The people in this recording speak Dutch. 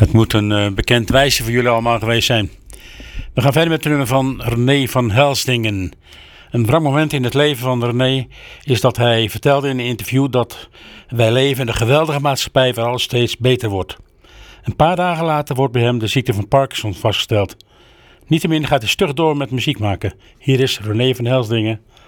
Het moet een bekend wijsje voor jullie allemaal geweest zijn. We gaan verder met het nummer van René van Helsdingen. Een wrang moment in het leven van René is dat hij vertelde in een interview dat wij leven in een geweldige maatschappij waar alles steeds beter wordt. Een paar dagen later wordt bij hem de ziekte van Parkinson vastgesteld. Niettemin gaat hij stug door met muziek maken. Hier is René van Helsdingen